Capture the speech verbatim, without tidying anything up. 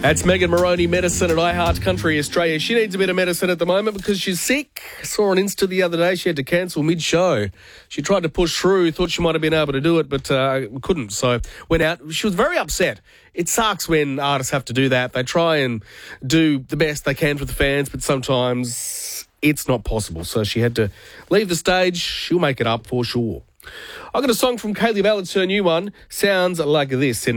That's Megan Moroney, medicine at iHeart Country Australia. She needs a bit of medicine at the moment because she's sick. Saw on Insta the other day she had to cancel mid-show. She tried to push through, thought she might have been able to do it, but uh, couldn't. So went out. She was very upset. It sucks when artists have to do that. They try and do the best they can for the fans, but sometimes it's not possible. So she had to leave the stage. She'll make it up for sure. I got a song from Kaylee Bell. It's her new one. Sounds like this. In